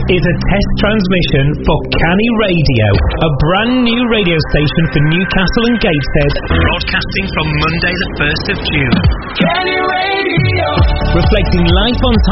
is a test transmission for Canny Radio, a brand new radio station for Newcastle and Gateshead, broadcasting from Monday the 1st of June. Canny Radio! Reflecting life on